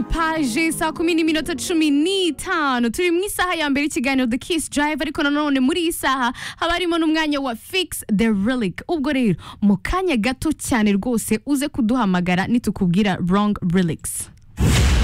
paje saa 10:15 turi mu isaha ya mbere ikiganiro The Kiss Drive ariko nanone muri isaha haba harimo n'umwanya wa Fix the Relic. Ubwo rero mu kanya gato cyane rwose uze kuduhamagara nitukubwira wrong relics.